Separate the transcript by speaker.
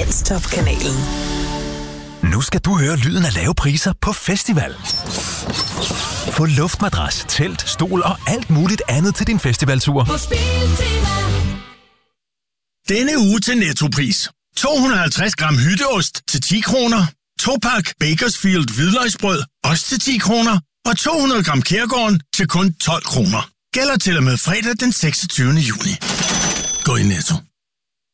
Speaker 1: Danstop-kanalen.
Speaker 2: Nu skal du høre lyden af lave priser på festival. Få luftmadras, telt, stol og alt muligt andet til din festivaltur.
Speaker 3: På Spiltema.
Speaker 4: Denne uge til Nettopris. 250 gram hytteost til 10 kroner. 2-pak Bakersfield hvidløgsbrød, også til 10 kroner. Og 200 gram Kærgården til kun 12 kroner. Gælder til og med fredag den 26. juni. Gå i Netto.